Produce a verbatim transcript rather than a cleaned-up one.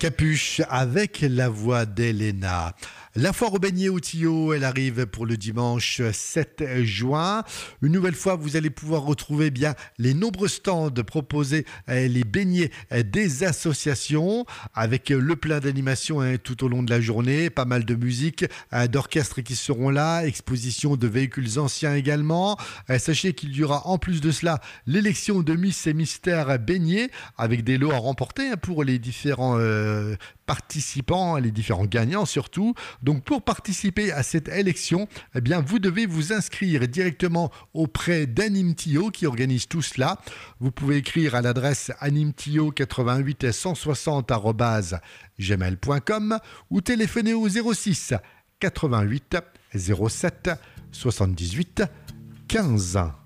Capuche avec la voix d'Elena. La foire au beignet au Tillot, elle arrive pour le dimanche sept juin. Une nouvelle fois, vous allez pouvoir retrouver bien les nombreux stands proposés, les beignets des associations, avec le plein d'animation hein, tout au long de la journée, pas mal de musique, d'orchestres qui seront là, exposition de véhicules anciens également. Sachez qu'il y aura en plus de cela l'élection de Miss et Mystère Beignet, avec des lots à remporter hein, pour les différents euh, participants, les différents gagnants surtout. Donc pour participer à cette élection, eh bien vous devez vous inscrire directement auprès d'Animtio qui organise tout cela. Vous pouvez écrire à l'adresse animtio quatre-vingt-huit cent soixante arobase gmail point com ou téléphoner au zéro six quatre-vingt-huit zéro sept soixante-dix-huit quinze.